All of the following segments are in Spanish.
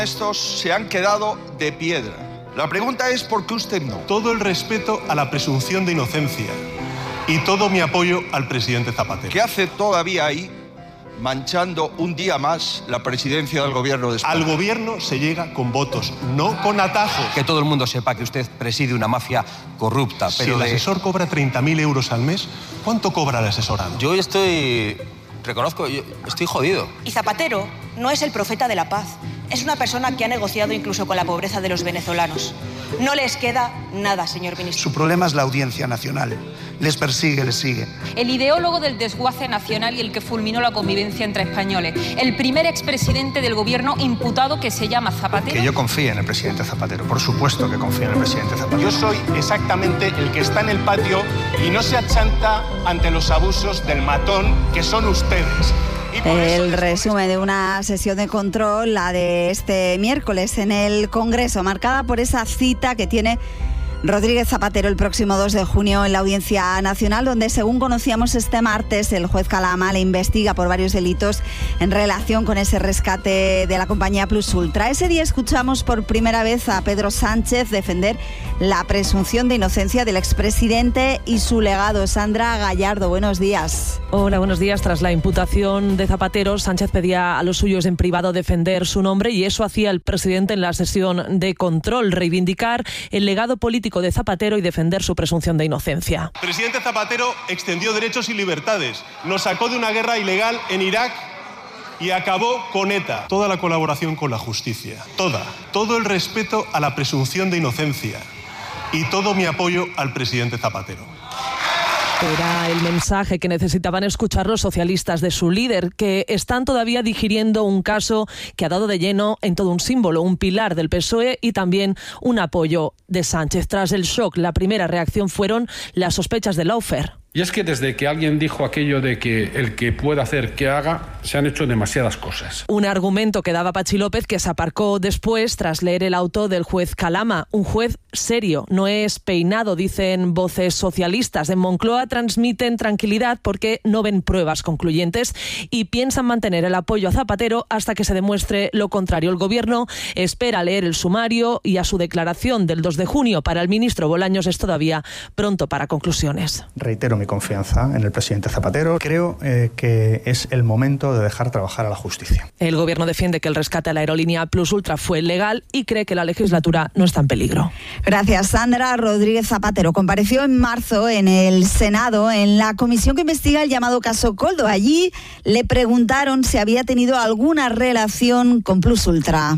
Estos se han quedado de piedra. La pregunta es ¿por qué usted no? Todo el respeto a la presunción de inocencia y todo mi apoyo al presidente Zapatero. ¿Qué hace todavía ahí manchando un día más la presidencia del gobierno de España? Al gobierno se llega con votos, no con atajos. Que todo el mundo sepa que usted preside una mafia corrupta. Pero si el asesor cobra 30.000 euros al mes, ¿cuánto cobra el asesorado? Yo estoy jodido. Y Zapatero no es el profeta de la paz. Es una persona que ha negociado incluso con la pobreza de los venezolanos. No les queda nada, señor ministro. Su problema es la Audiencia Nacional. Les persigue, les sigue. El ideólogo del desguace nacional y el que fulminó la convivencia entre españoles. El primer expresidente del gobierno imputado que se llama Zapatero. Que yo confíe en el presidente Zapatero. Por supuesto que confío en el presidente Zapatero. Yo soy exactamente el que está en el patio y no se achanta ante los abusos del matón que son ustedes. El resumen de una sesión de control, la de este miércoles en el Congreso, marcada por esa cita que tiene Rodríguez Zapatero el próximo 2 de junio en la Audiencia Nacional, donde, según conocíamos este martes, el juez Calama le investiga por varios delitos en relación con ese rescate de la compañía Plus Ultra. Ese día escuchamos por primera vez a Pedro Sánchez defender la presunción de inocencia del expresidente y su legado. Sandra Gallardo, buenos días. Hola, buenos días. Tras la imputación de Zapatero, Sánchez pedía a los suyos en privado defender su nombre, y eso hacía el presidente en la sesión de control, reivindicar el legado político de Zapatero y defender su presunción de inocencia. El presidente Zapatero extendió derechos y libertades, nos sacó de una guerra ilegal en Irak y acabó con ETA. Toda la colaboración con la justicia, todo el respeto a la presunción de inocencia y todo mi apoyo al presidente Zapatero. Era el mensaje que necesitaban escuchar los socialistas de su líder, que están todavía digiriendo un caso que ha dado de lleno en todo un símbolo, un pilar del PSOE y también un apoyo de Sánchez. Tras el shock, la primera reacción fueron las sospechas de lawfare. Y es que desde que alguien dijo aquello de que el que pueda hacer que haga, se han hecho demasiadas cosas. Un argumento que daba Pachi López, que se aparcó después tras leer el auto del juez Calama. Un juez serio, no es peinado, dicen voces socialistas. En Moncloa transmiten tranquilidad porque no ven pruebas concluyentes y piensan mantener el apoyo a Zapatero hasta que se demuestre lo contrario. El gobierno espera leer el sumario y a su declaración del 2 de junio. Para el ministro Bolaños es todavía pronto para conclusiones. Reitero mi confianza en el presidente Zapatero. Creo que es el momento de dejar trabajar a la justicia. El gobierno defiende que el rescate a la aerolínea Plus Ultra fue legal y cree que la legislatura no está en peligro. Gracias, Sandra. Rodríguez Zapatero compareció en marzo en el Senado en la comisión que investiga el llamado caso Koldo. Allí le preguntaron si había tenido alguna relación con Plus Ultra.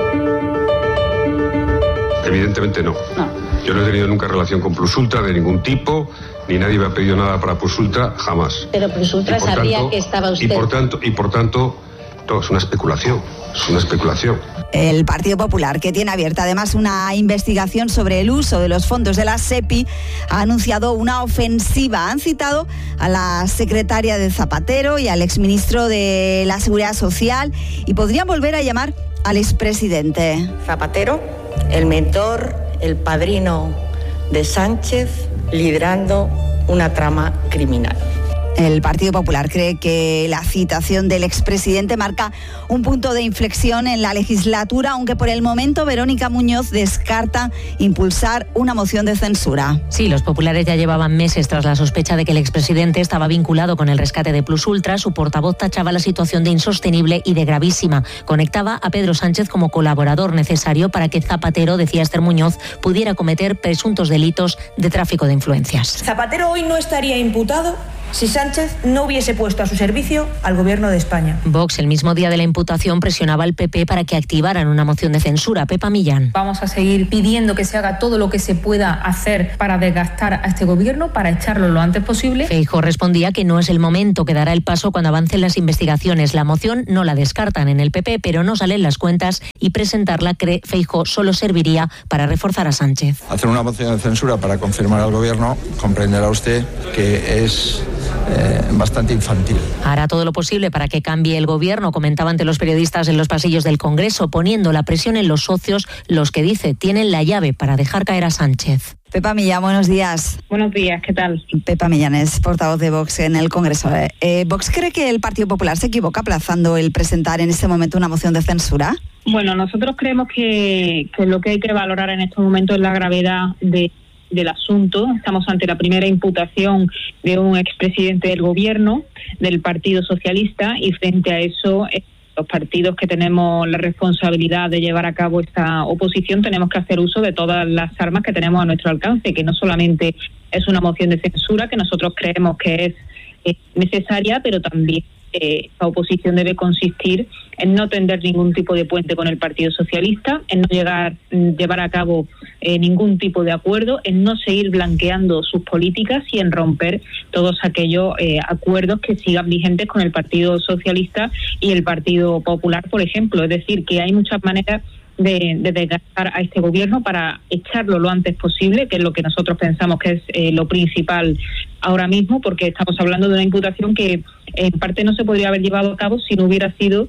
Evidentemente no. Yo no he tenido nunca relación con Plus Ultra de ningún tipo, ni nadie me ha pedido nada para Plus Ultra, jamás. Pero Plus Ultra sabía que estaba usted. Y por tanto, todo es una especulación. El Partido Popular, que tiene abierta además una investigación sobre el uso de los fondos de la SEPI, ha anunciado una ofensiva. Han citado a la secretaria de Zapatero y al exministro de la Seguridad Social y podrían volver a llamar al expresidente. Zapatero, el mentor, el padrino de Sánchez, liderando una trama criminal. El Partido Popular cree que la citación del expresidente marca un punto de inflexión en la legislatura, aunque por el momento Verónica Muñoz descarta impulsar una moción de censura. Sí, los populares ya llevaban meses tras la sospecha de que el expresidente estaba vinculado con el rescate de Plus Ultra. Su portavoz tachaba la situación de insostenible y de gravísima. Conectaba a Pedro Sánchez como colaborador necesario para que Zapatero, decía Esther Muñoz, pudiera cometer presuntos delitos de tráfico de influencias. Zapatero hoy no estaría imputado si Sánchez no hubiese puesto a su servicio al Gobierno de España. Vox, el mismo día de la imputación, presionaba al PP para que activaran una moción de censura. Pepa Millán. Vamos a seguir pidiendo que se haga todo lo que se pueda hacer para desgastar a este Gobierno, para echarlo lo antes posible. Feijóo respondía que no es el momento, que dará el paso cuando avancen las investigaciones. La moción no la descartan en el PP, pero no salen las cuentas y presentarla, cree Feijóo, solo serviría para reforzar a Sánchez. Hacer una moción de censura para confirmar al Gobierno, comprenderá usted que es bastante infantil. Hará todo lo posible para que cambie el gobierno, comentaba ante los periodistas en los pasillos del Congreso, poniendo la presión en los socios, los que dice tienen la llave para dejar caer a Sánchez. Pepa Millán, buenos días. Buenos días, ¿qué tal? Pepa Millán es portavoz de Vox en el Congreso. ¿Vox cree que el Partido Popular se equivoca aplazando el presentar en este momento una moción de censura? Bueno, nosotros creemos que lo que hay que valorar en estos momentos es la gravedad del asunto. Estamos ante la primera imputación de un expresidente del gobierno, del Partido Socialista, y frente a eso, los partidos que tenemos la responsabilidad de llevar a cabo esta oposición tenemos que hacer uso de todas las armas que tenemos a nuestro alcance, que no solamente es una moción de censura, que nosotros creemos que es necesaria, pero también la oposición debe consistir en no tender ningún tipo de puente con el Partido Socialista, en no llevar a cabo ningún tipo de acuerdo, en no seguir blanqueando sus políticas y en romper todos aquellos acuerdos que sigan vigentes con el Partido Socialista y el Partido Popular, por ejemplo. Es decir, que hay muchas maneras de desgastar a este gobierno para echarlo lo antes posible, que es lo que nosotros pensamos que es lo principal ahora mismo, porque estamos hablando de una imputación que en parte no se podría haber llevado a cabo si no hubiera sido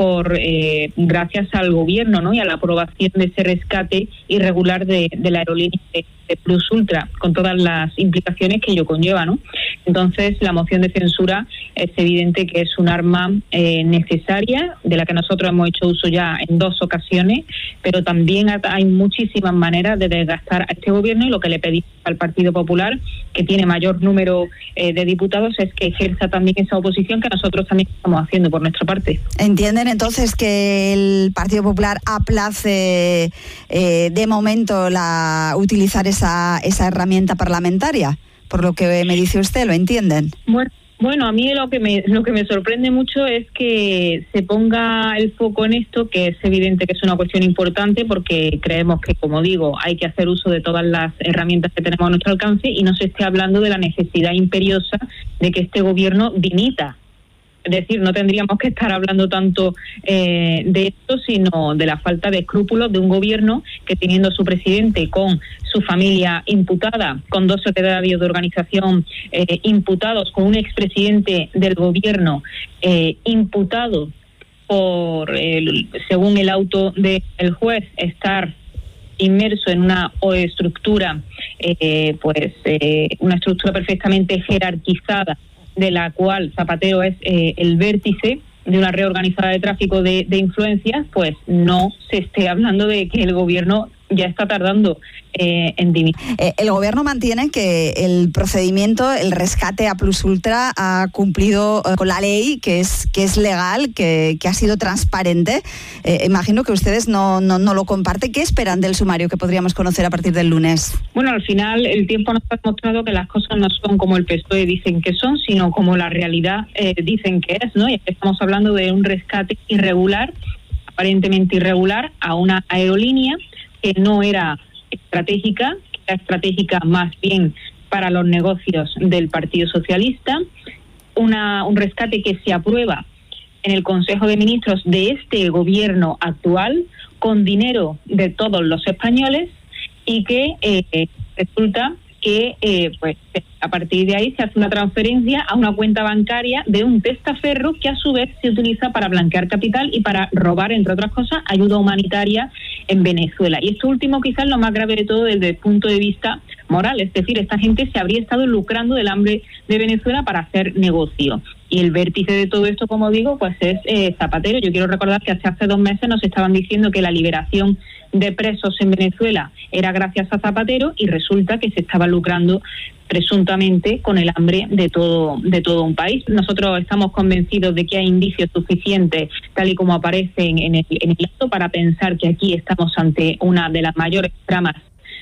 gracias al gobierno, ¿no? Y a la aprobación de ese rescate irregular de la aerolínea de Plus Ultra, con todas las implicaciones que ello conlleva, ¿no? Entonces, la moción de censura es evidente que es un arma necesaria, de la que nosotros hemos hecho uso ya en 2 ocasiones, pero también hay muchísimas maneras de desgastar a este gobierno, y lo que le pedimos al Partido Popular, que tiene mayor número de diputados, es que ejerza también esa oposición que nosotros también estamos haciendo por nuestra parte. ¿Entienden entonces que el Partido Popular aplace de momento utilizar esa herramienta parlamentaria? Por lo que me dice usted, ¿lo entienden? Bueno, a mí lo que me sorprende mucho es que se ponga el foco en esto, que es evidente que es una cuestión importante, porque creemos que, como digo, hay que hacer uso de todas las herramientas que tenemos a nuestro alcance, y no se esté hablando de la necesidad imperiosa de que este gobierno dimita. Es decir, no tendríamos que estar hablando tanto de esto, sino de la falta de escrúpulos de un gobierno que, teniendo a su presidente con su familia imputada, con 2 secretarios de organización imputados, con un expresidente del gobierno imputado por, según el auto del juez, estar inmerso en una estructura, una estructura perfectamente jerarquizada, de la cual Zapatero es el vértice de una reorganizada de tráfico de influencias, pues no se esté hablando de que el gobierno ya está tardando en dimitir. El gobierno mantiene que el procedimiento, el rescate a Plus Ultra, ha cumplido con la ley, que es legal, que ha sido transparente. Imagino que ustedes no lo comparten. ¿Qué esperan del sumario que podríamos conocer a partir del lunes? Bueno, al final el tiempo nos ha demostrado que las cosas no son como el PSOE dicen que son, sino como la realidad dicen que es, ¿no? Y estamos hablando de un rescate irregular, aparentemente irregular, a una aerolínea que no era estratégica, era estratégica más bien para los negocios del Partido Socialista, un rescate que se aprueba en el Consejo de Ministros de este gobierno actual, con dinero de todos los españoles, y que resulta que a partir de ahí se hace una transferencia a una cuenta bancaria de un testaferro que a su vez se utiliza para blanquear capital y para robar, entre otras cosas, ayuda humanitaria en Venezuela. Y esto último quizás lo más grave de todo desde el punto de vista moral, es decir, esta gente se habría estado lucrando del hambre de Venezuela para hacer negocio. Y el vértice de todo esto, como digo, pues es Zapatero. Yo quiero recordar que hace 2 meses nos estaban diciendo que la liberación de presos en Venezuela era gracias a Zapatero, y resulta que se estaba lucrando presuntamente con el hambre de todo un país. Nosotros estamos convencidos de que hay indicios suficientes, tal y como aparecen en el acto, para pensar que aquí estamos ante una de las mayores tramas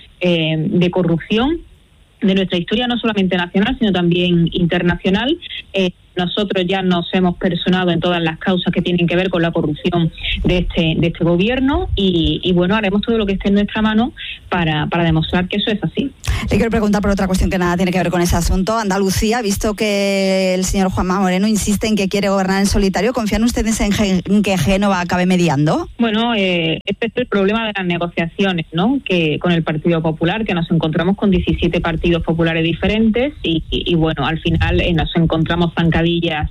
de corrupción de nuestra historia, no solamente nacional, sino también internacional. Nosotros ya nos hemos personado en todas las causas que tienen que ver con la corrupción de este gobierno, y bueno, haremos todo lo que esté en nuestra mano para demostrar que eso es así. Le quiero preguntar por otra cuestión que nada tiene que ver con ese asunto. Andalucía, visto que el señor Juanma Moreno insiste en que quiere gobernar en solitario, ¿confían ustedes en que Génova acabe mediando? Bueno, este es el problema de las negociaciones, ¿no? Que con el Partido Popular, que nos encontramos con 17 partidos populares diferentes, y bueno, al final nos encontramos zancadillas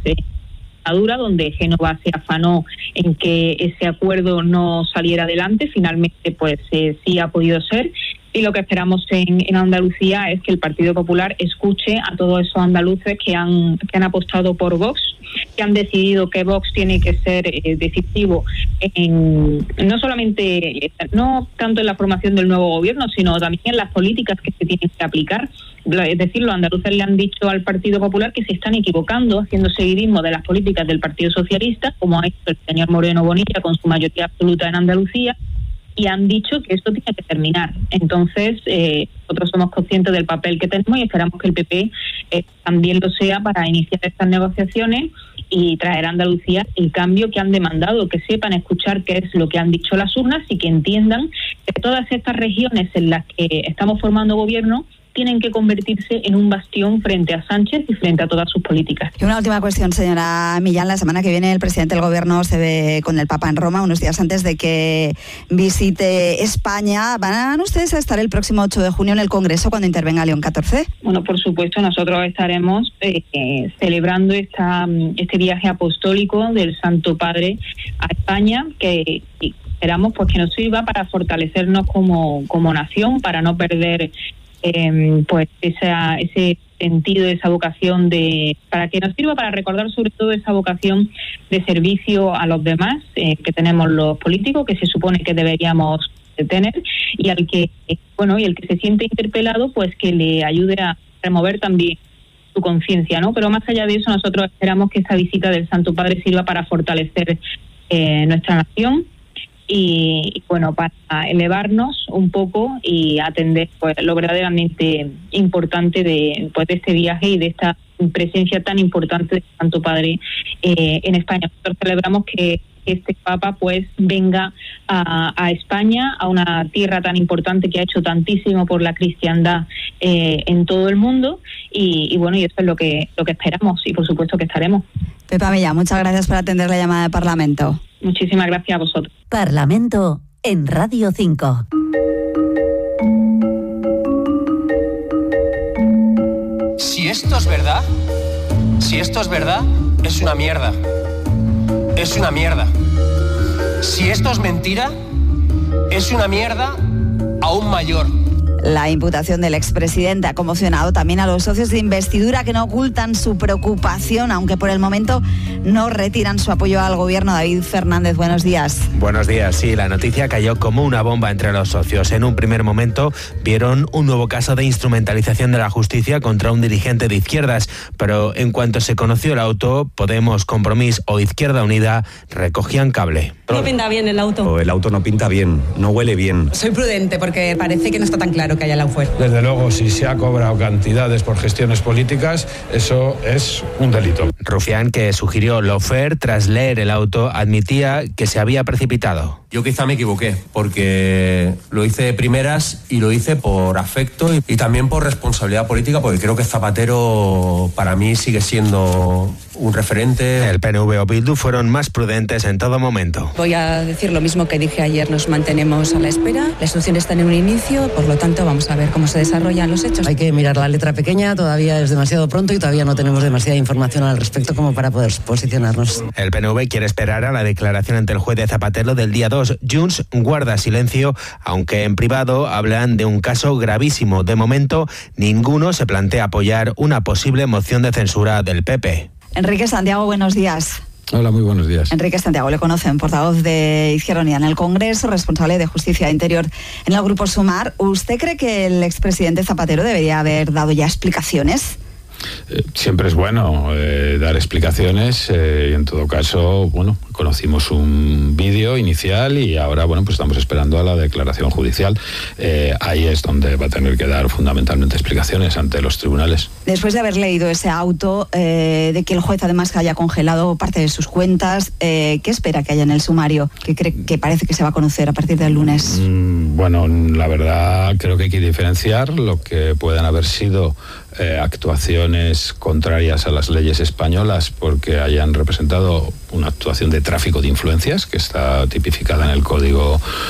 dura, donde Génova se afanó en que ese acuerdo no saliera adelante. Finalmente, pues sí ha podido ser, Y lo que esperamos en Andalucía es que el Partido Popular escuche a todos esos andaluces que han apostado por Vox, que han decidido que Vox tiene que ser decisivo no solamente, no tanto en la formación del nuevo gobierno, sino también en las políticas que se tienen que aplicar. Es decir, los andaluces le han dicho al Partido Popular que se están equivocando haciendo seguidismo de las políticas del Partido Socialista, como ha hecho el señor Moreno Bonilla con su mayoría absoluta en Andalucía, y han dicho que esto tiene que terminar. Entonces, nosotros somos conscientes del papel que tenemos y esperamos que el PP también lo sea para iniciar estas negociaciones y traer a Andalucía el cambio que han demandado, que sepan escuchar qué es lo que han dicho las urnas y que entiendan que todas estas regiones en las que estamos formando gobierno tienen que convertirse en un bastión frente a Sánchez y frente a todas sus políticas. Y una última cuestión, señora Millán. La semana que viene el presidente del Gobierno se ve con el Papa en Roma, unos días antes de que visite España. ¿Van ustedes a estar el próximo 8 de junio en el Congreso cuando intervenga León XIV? Bueno, por supuesto, nosotros estaremos celebrando este viaje apostólico del Santo Padre a España, que esperamos pues que nos sirva para fortalecernos como nación, para no perder pues ese sentido, esa vocación para que nos sirva para recordar sobre todo esa vocación de servicio a los demás que tenemos los políticos, que se supone que deberíamos tener, y el que se siente interpelado, pues que le ayude a remover también su conciencia, ¿no? Pero más allá de eso, nosotros esperamos que esta visita del Santo Padre sirva para fortalecer nuestra nación y para elevarnos un poco y atender pues lo verdaderamente importante de este viaje y de esta presencia tan importante del Santo Padre en España. Nosotros celebramos que este Papa pues venga a España, a una tierra tan importante que ha hecho tantísimo por la cristiandad en todo el mundo, y eso es lo que esperamos, y por supuesto que estaremos. Pepa Millán, muchas gracias por atender la llamada de Parlamento. Muchísimas gracias a vosotros. Parlamento en Radio 5. Si esto es verdad, es una mierda. Es una mierda. Si esto es mentira, es una mierda aún mayor. La imputación del expresidente ha conmocionado también a los socios de investidura, que no ocultan su preocupación, aunque por el momento no retiran su apoyo al gobierno. David Fernández, buenos días. Buenos días. Sí, la noticia cayó como una bomba entre los socios. En un primer momento vieron un nuevo caso de instrumentalización de la justicia contra un dirigente de izquierdas, pero en cuanto se conoció el auto, Podemos, Compromís o Izquierda Unida recogían cable. No pinta bien el auto. El auto no pinta bien, no huele bien. Soy prudente porque parece que no está tan claro que haya laufer. Desde luego, si se ha cobrado cantidades por gestiones políticas, eso es un delito. Rufián, que sugirió laufer tras leer el auto, admitía que se había precipitado. Yo quizá me equivoqué, porque lo hice de primeras y lo hice por afecto y también por responsabilidad política, porque creo que Zapatero para mí sigue siendo un referente. El PNV o Bildu fueron más prudentes en todo momento. Voy a decir lo mismo que dije ayer, nos mantenemos a la espera. La instrucción está en un inicio, por lo tanto vamos a ver cómo se desarrollan los hechos. Hay que mirar la letra pequeña, todavía es demasiado pronto y todavía no tenemos demasiada información al respecto como para poder posicionarnos. El PNV quiere esperar a la declaración ante el juez de Zapatero del día 2. Junts guarda silencio, aunque en privado hablan de un caso gravísimo. De momento, ninguno se plantea apoyar una posible moción de censura del PP. Enrique Santiago, buenos días. Hola, muy buenos días. Enrique Santiago, le conocen, portavoz de Izquierda Unida en el Congreso, responsable de Justicia e Interior en el Grupo Sumar. ¿Usted cree que el expresidente Zapatero debería haber dado ya explicaciones? Siempre es bueno dar explicaciones y en todo caso, conocimos un vídeo inicial y ahora, pues estamos esperando a la declaración judicial. Ahí es donde va a tener que dar fundamentalmente explicaciones ante los tribunales. Después de haber leído ese auto, de que el juez además haya congelado parte de sus cuentas, ¿qué espera que haya en el sumario? ¿Qué cree que parece que se va a conocer a partir del lunes? La verdad creo que hay que diferenciar lo que puedan haber sido actuaciones contrarias a las leyes españolas porque hayan representado una actuación de tráfico de influencias que está tipificada en el Código